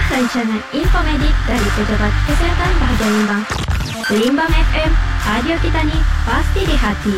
rancangan Infomedik dari Pejabat Kesihatan Bahagian Limbang. Limbang FM, radio kita ni pasti di hati.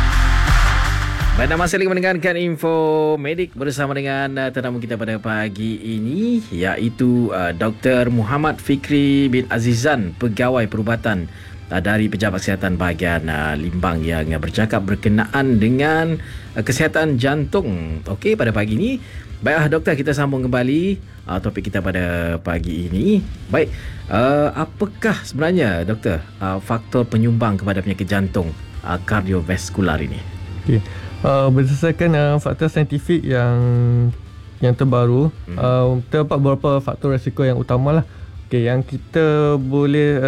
Baik, masih lagi mendengarkan Info Medik bersama dengan tetamu kita pada pagi ini, iaitu Dr. Muhammad Fikri bin Azizan, Pegawai Perubatan dari Pejabat Kesihatan Bahagian Limbang, yang bercakap berkenaan dengan kesihatan jantung. Okey, pada pagi ini, baiklah doktor, kita sambung kembali topik kita pada pagi ini. Baik, apakah sebenarnya doktor faktor penyumbang kepada penyakit jantung kardiovaskular ini? Okey. Berdasarkan faktor saintifik yang terbaru, terdapat beberapa faktor risiko yang utama lah. Okay, yang kita boleh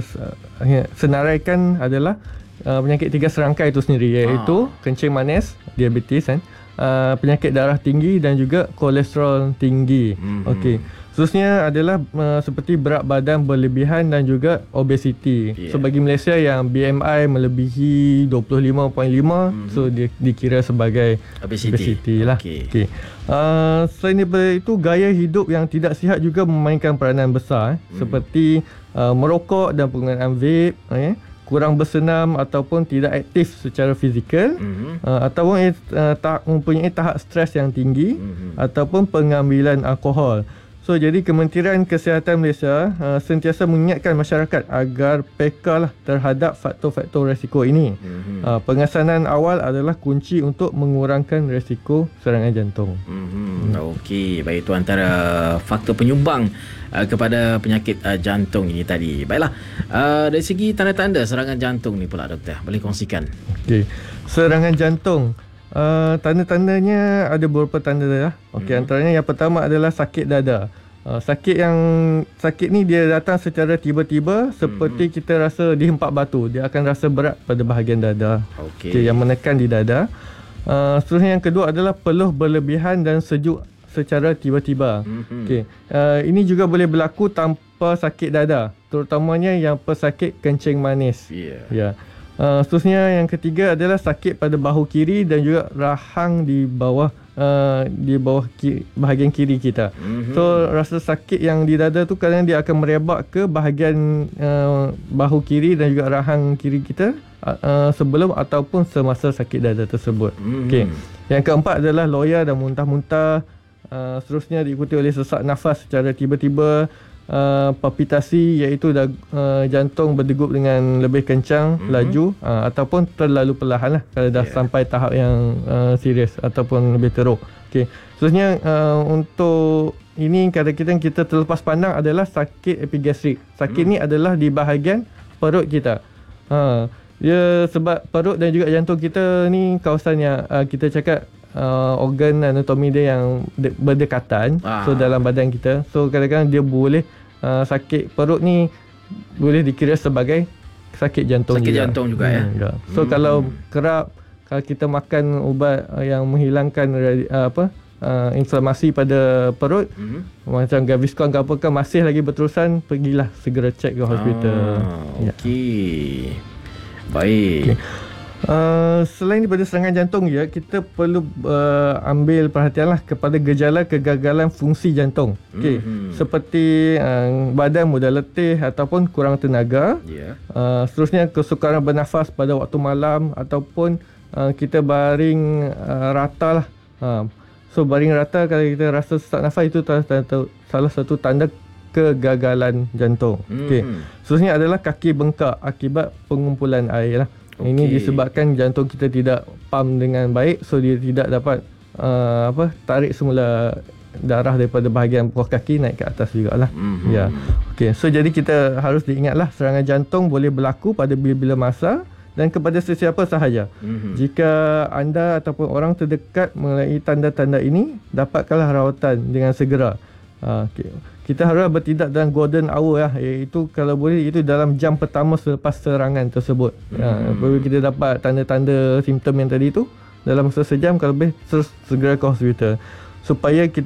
senaraikan adalah penyakit tiga serangkai itu sendiri, iaitu kencing manis, diabetes kan, penyakit darah tinggi dan juga kolesterol tinggi. Okey. Khususnya adalah seperti berat badan berlebihan dan juga obesiti. So bagi Malaysia yang BMI melebihi 25.5, so dia dikira sebagai obesiti lah. Okay. Selain daripada itu, gaya hidup yang tidak sihat juga memainkan peranan besar, seperti merokok dan penggunaan vape, kurang bersenam ataupun tidak aktif secara fizikal, ataupun mempunyai tahap stres yang tinggi, ataupun pengambilan alkohol. So, jadi Kementerian Kesihatan Malaysia sentiasa mengingatkan masyarakat agar peka lah terhadap faktor-faktor risiko ini. Pengesanan awal adalah kunci untuk mengurangkan risiko serangan jantung. Okey, baik, itu antara faktor penyumbang kepada penyakit jantung ini tadi. Baiklah, dari segi tanda-tanda serangan jantung ni pula doktor, boleh kongsikan? Okey, serangan jantung. Tanda-tandanya ada beberapa tanda lah. Okey, antaranya yang pertama adalah sakit dada. Sakit ni dia datang secara tiba-tiba, seperti kita rasa dihempak batu. Dia akan rasa berat pada bahagian dada. Okey, yang menekan di dada. Seterusnya yang kedua adalah peluh berlebihan dan sejuk secara tiba-tiba. Okey, ini juga boleh berlaku tanpa sakit dada, terutamanya yang pesakit kencing manis. Seterusnya yang ketiga adalah sakit pada bahu kiri dan juga rahang di bawah bahagian kiri kita. So rasa sakit yang di dada tu kadang dia akan merebak ke bahagian bahu kiri dan juga rahang kiri kita sebelum ataupun semasa sakit dada tersebut. Okey. Yang keempat adalah loya dan muntah-muntah. Seterusnya diikuti oleh sesak nafas secara tiba-tiba, palpitasi, iaitu jantung berdegup dengan lebih kencang, laju, ataupun terlalu perlahan lah kalau dah sampai tahap yang serius ataupun lebih teruk. Okey. Seterusnya untuk ini kadang-kadang kita terlepas pandang adalah sakit epigastrik. Sakit ni adalah di bahagian perut kita. Dia sebab perut dan juga jantung kita ni kawasan yang kita cakap organ anatomi dia yang berdekatan. So dalam badan kita, so kadang-kadang dia boleh sakit perut ni boleh dikira sebagai sakit jantung juga. So kalau kerap, kalau kita makan ubat yang menghilangkan inflamasi pada perut, macam Gaviscon ke apakah masih lagi berterusan, pergilah segera cek ke hospital. Okey. Baik. Selain daripada serangan jantung, kita perlu ambil perhatianlah kepada gejala kegagalan fungsi jantung. Okey, seperti badan mudah letih ataupun kurang tenaga. Seterusnya kesukaran bernafas pada waktu malam, ataupun kita baring rata lah. So baring rata kalau kita rasa sesak nafas, itu salah satu tanda kegagalan jantung. Okey. Seterusnya adalah kaki bengkak akibat pengumpulan air lah. Ini disebabkan jantung kita tidak pump dengan baik, so dia tidak dapat tarik semula darah daripada bahagian bawah kaki naik ke atas jugalah. Okey, so jadi kita harus diingatlah, serangan jantung boleh berlaku pada bila-bila masa dan kepada sesiapa sahaja. Jika anda ataupun orang terdekat mengenai tanda-tanda ini, dapatkanlah rawatan dengan segera. Kita harus bertindak dalam golden hour, iaitu kalau boleh itu dalam jam pertama selepas serangan tersebut. Apabila kita dapat tanda-tanda simptom yang tadi itu, dalam masa sejam kalau boleh segera ke hospital, supaya kita